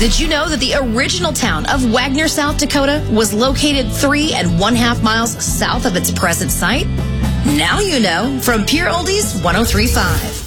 Did you know that the original town of Wagner, South Dakota was located 3.5 miles south of its present site? Now you know from Pure Oldies 103.5.